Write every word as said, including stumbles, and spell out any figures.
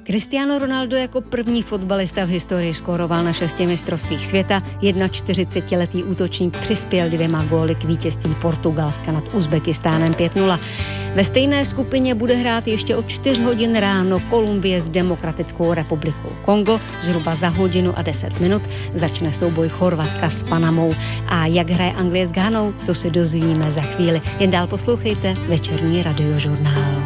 Cristiano Ronaldo jako první fotbalista v historii skóroval na šesti mistrovstvích světa. čtyřicetiletý útočník přispěl dvěma góly k vítězství Portugalska nad Uzbekistánem pět nula. Ve stejné skupině bude hrát ještě od čtyř hodin ráno Kolumbie s Demokratickou republikou Kongo. Zhruba za hodinu a deset minut začne souboj Chorvatska s Panamou. A jak hraje Anglie s Ghanou, to se dozvíme za chvíli. Jen dál poslouchejte večerní radiožurnál.